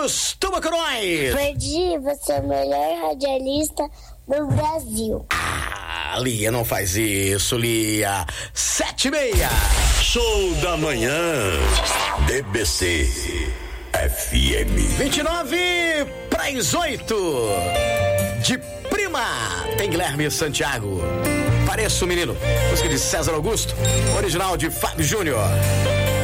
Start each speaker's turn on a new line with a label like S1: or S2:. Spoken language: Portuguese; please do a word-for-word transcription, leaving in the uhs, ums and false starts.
S1: Costuma com nós.
S2: Perdi, você é o melhor radialista do Brasil.
S1: Ah, Lia, não faz isso, Lia. Sete e meia.
S3: Show da manhã. D B C F M.
S1: vinte e nove para as oito. De prima tem Guilherme Santiago. Pareço menino. Música de César Augusto. Original de Fábio Júnior.